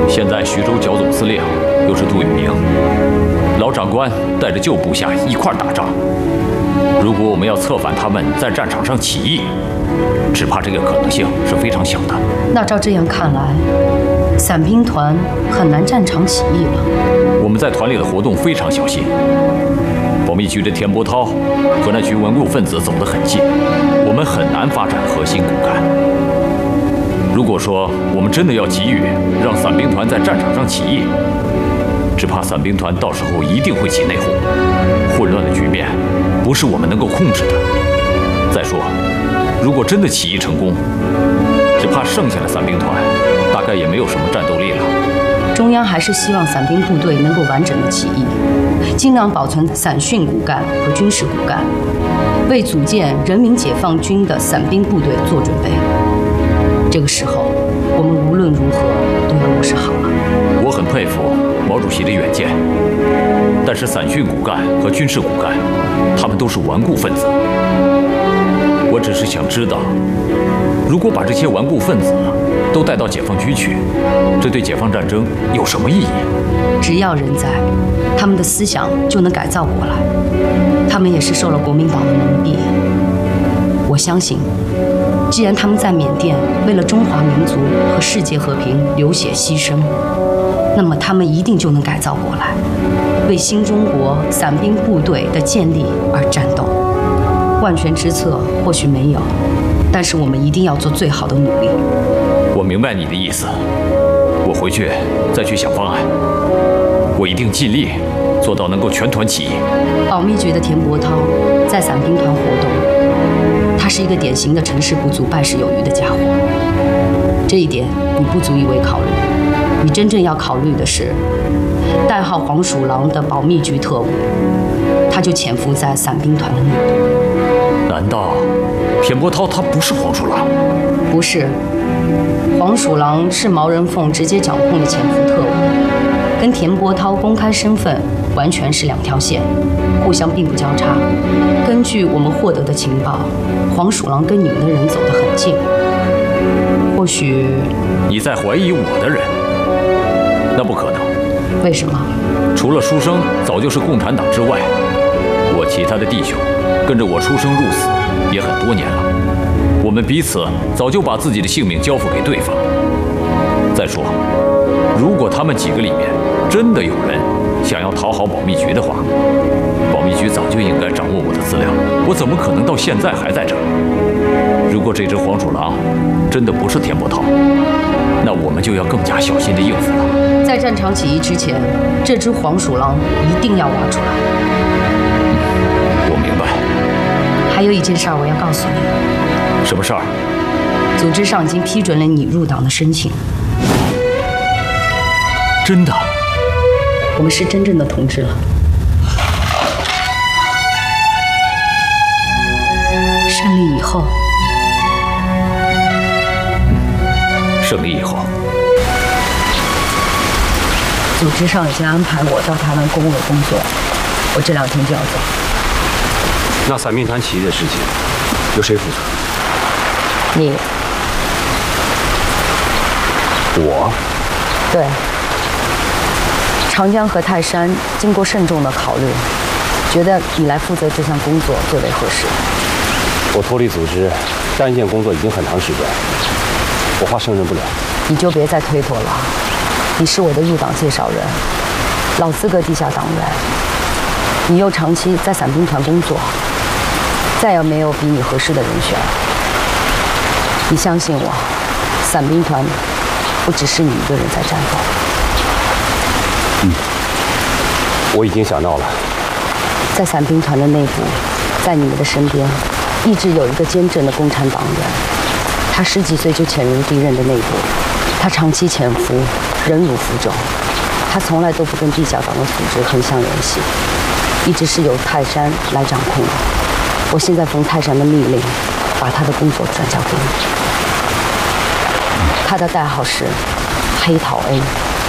现在徐州剿总司令又是杜聿明，老长官带着旧部下一块打仗。如果我们要策反他们在战场上起义，只怕这个可能性是非常小的。 那照这样看来，伞兵团很难战场起义了。 我们在团里的活动非常小心。保密局的田伯涛和那群顽固分子走得很近，我们很难发展核心骨干。如果说我们真的要急于让伞兵团在战场上起义，只怕伞兵团到时候一定会起内讧，混乱的局面不是我们能够控制的。再说，如果真的起义成功，只怕剩下的伞兵团大概也没有什么战斗力了。 中央还是希望伞兵部队能够完整的起义，尽量保存伞训骨干和军事骨干，为组建人民解放军的伞兵部队做准备。这个时候，我们无论如何都要落实好了。 我很佩服毛主席的远见，但是伞训骨干和军事骨干，他们都是顽固分子。我只是想知道，如果把这些顽固分子都带到解放军去，这对解放战争有什么意义？ 只要人在，他们的思想就能改造过来。他们也是受了国民党的蒙蔽。我相信，既然他们在缅甸为了中华民族和世界和平流血牺牲，那么他们一定就能改造过来，为新中国伞兵部队的建立而战斗。万全之策或许没有，但是我们一定要做最好的努力。 我明白你的意思，我回去再去想方案。我一定尽力做到能够全团起义。 保密局的田伯涛在伞兵团活动，他是一个典型的成事不足败事有余的家伙。这一点你不足以为考虑，你真正要考虑的是，代号黄鼠狼的保密局特务，他就潜伏在伞兵团的内部。 难道田伯涛他不是黄鼠狼？ 不是，黄鼠狼是毛人凤直接掌控的潜伏特务，跟田伯涛公开身份完全是两条线，互相并不交叉。根据我们获得的情报，黄鼠狼跟你们的人走得很近。或许你在怀疑我的人？那不可能。 为什么？ 除了书生早就是共产党之外，我其他的弟兄跟着我出生入死也很多年了，我们彼此早就把自己的性命交付给对方。再说，如果他们几个里面真的有人想要讨好保密局的话，保密局早就应该掌握我的资料，我怎么可能到现在还在这儿？如果这只黄鼠狼真的不是田伯涛，那我们就要更加小心地应付了。 在战场起义之前，这只黄鼠狼一定要挖出来。 我明白。 还有一件事儿我要告诉你。 什么事儿？ 组织上已经批准了你入党的申请。 真的？ 我们是真正的同志了。胜利以后。 胜利以后， 组织上已经安排我到台湾工委工作，我这2天就要走。 那伞兵团起义的事情，由谁负责？ 你。 我？ 对。长江和泰山经过慎重的考虑，觉得你来负责这项工作最为合适。 我脱离组织，干一件工作已经很长时间，我怕胜任不了。 你就别再推脱了，你是我的入党介绍人，老资格地下党员，你又长期在伞兵团工作，再也没有比你合适的人选。你相信我，伞兵团不只是你一个人在战斗。 我已经想到了， 在伞兵团的内部，在你们的身边，一直有一个坚贞的共产党员。他10几岁就潜入敌人的内部，他长期潜伏，忍辱负重，他从来都不跟地下党的组织横向联系，一直是由泰山来掌控的。我现在奉泰山的命令，把他的工作转交给你。他的代号是黑桃 A。